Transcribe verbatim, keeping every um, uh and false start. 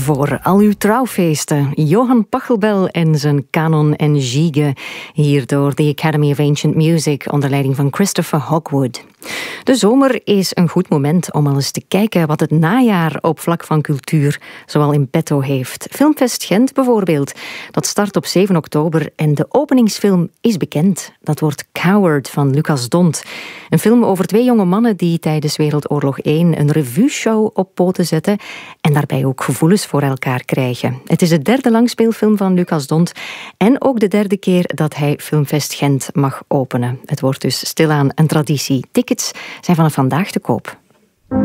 voor al uw trouwfeesten. Johan Pachelbel en zijn Canon en Gigue, hier door de Academy of Ancient Music onder leiding van Christopher Hogwood. De zomer is een goed moment om al eens te kijken wat het najaar op vlak van cultuur zoal in petto heeft. Filmfest Gent bijvoorbeeld, dat start op zeven oktober en de openingsfilm is bekend. Dat wordt Coward van Lucas Dont. Een film over twee jonge mannen die tijdens Wereldoorlog één een revue-show op poten zetten en daarbij ook gevoelens voor elkaar krijgen. Het is de derde langspeelfilm van Lucas Dont en ook de derde keer dat hij Filmfest Gent mag openen. Het wordt dus stilaan een traditie. Tickets zijn vanaf vandaag te koop.